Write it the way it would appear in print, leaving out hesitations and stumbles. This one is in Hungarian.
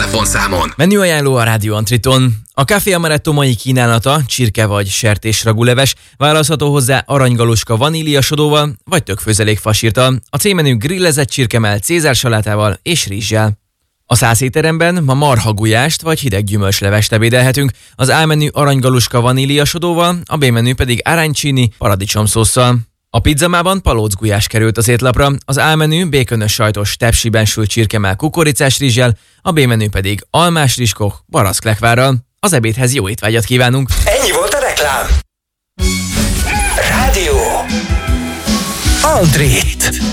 telefonszámon. Menüajánló a Rádió Antriton. A Café Amaretto mai kínálata csirke vagy sertés-raguleves, választható hozzá aranygaluska vaníliasodóval vagy többfőzelék fasírtal. A C-menü grillezett csirkemell, cézársalátával és rizssel. A 100 étteremben ma marhagulyást vagy hideg gyümölcslevest ebédelhetünk, az A-menü aranygaluska vaníliasodóval, a B-menü pedig aranycsíni paradicsomszósszal. A pizzamában palócgulyás került az étlapra, az A-menü békönös sajtos tepsiben sült csirkemell kukoricás rizssel, a B-menü pedig almás rizskoh barackklekvárral. Az ebédhez jó étvágyat kívánunk! Ennyi volt a reklám. Rádió Antrit.